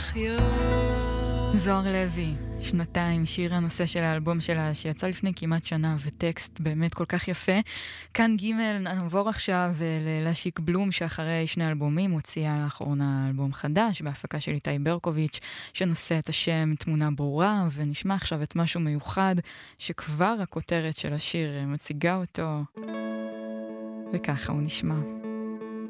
לחיות. זוהר לוי, שנתיים, שיר הנושא של האלבום שלה שיצא לפני כמעט שנה, וטקסט באמת כל כך יפה. כאן ג' נעבור עכשיו ללשיק בלום, שאחרי שני אלבומים הוציאה לאחרונה אלבום חדש בהפקה של איתי ברקוביץ', שנושא את השם תמונה ברורה, ונשמע עכשיו את משהו מיוחד שכבר הכותרת של השיר מציגה אותו, וככה הוא נשמע.